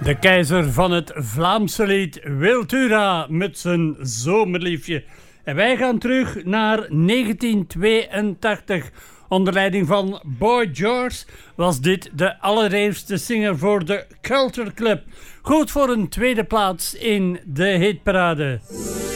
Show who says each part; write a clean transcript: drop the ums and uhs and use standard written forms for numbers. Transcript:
Speaker 1: De keizer van het Vlaamse lied, Wiltura met zijn zomerliefje. En wij gaan terug naar 1982. Onder leiding van Boy George was dit de allereerste single voor de Culture Club. Goed voor een tweede plaats in de hitparade.